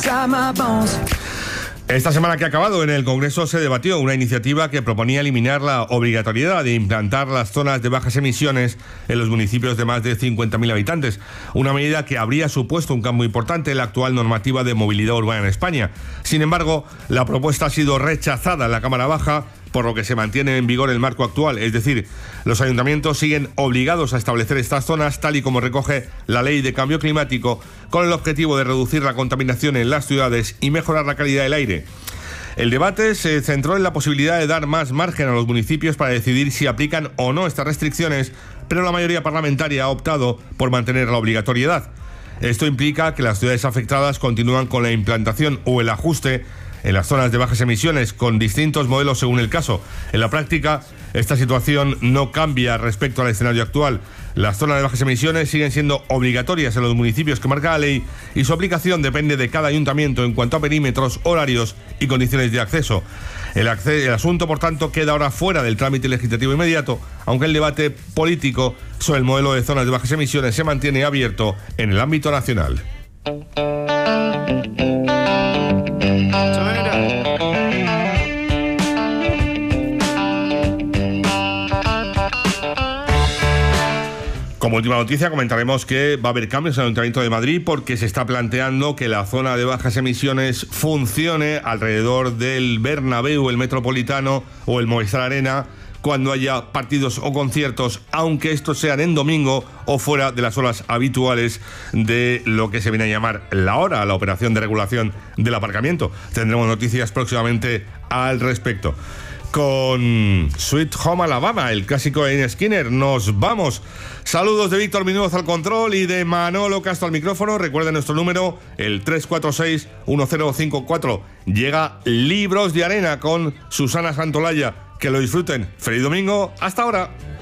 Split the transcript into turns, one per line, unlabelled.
Esta semana que ha acabado, en el Congreso se debatió una iniciativa que proponía eliminar la obligatoriedad de implantar las zonas de bajas emisiones en los municipios de más de 50.000 habitantes, una medida que habría supuesto un cambio importante en la actual normativa de movilidad urbana en España. Sin embargo, la propuesta ha sido rechazada en la Cámara Baja, por lo que se mantiene en vigor el marco actual, es decir, los ayuntamientos siguen obligados a establecer estas zonas tal y como recoge la Ley de Cambio Climático, con el objetivo de reducir la contaminación en las ciudades y mejorar la calidad del aire. El debate se centró en la posibilidad de dar más margen a los municipios para decidir si aplican o no estas restricciones, pero la mayoría parlamentaria ha optado por mantener la obligatoriedad. Esto implica que las ciudades afectadas continúan con la implantación o el ajuste en las zonas de bajas emisiones, con distintos modelos según el caso. En la práctica, esta situación no cambia respecto al escenario actual. Las zonas de bajas emisiones siguen siendo obligatorias en los municipios que marca la ley y su aplicación depende de cada ayuntamiento en cuanto a perímetros, horarios y condiciones de acceso. El asunto, por tanto, queda ahora fuera del trámite legislativo inmediato, aunque el debate político sobre el modelo de zonas de bajas emisiones se mantiene abierto en el ámbito nacional. Como última noticia, comentaremos que va a haber cambios en el Ayuntamiento de Madrid porque se está planteando que la zona de bajas emisiones funcione alrededor del Bernabéu, el Metropolitano o el Movistar Arena cuando haya partidos o conciertos, aunque estos sean en domingo o fuera de las horas habituales de lo que se viene a llamar la hora, la operación de regulación del aparcamiento. Tendremos noticias próximamente al respecto. Con Sweet Home Alabama, el clásico de Lynyrd Skynyrd, nos vamos. Saludos de Víctor Minuoz al control y de Manolo Castro al micrófono. Recuerden nuestro número, el 346-1054. Llega Libros de Arena con Susana Santolaya. Que lo disfruten. Feliz domingo. Hasta ahora.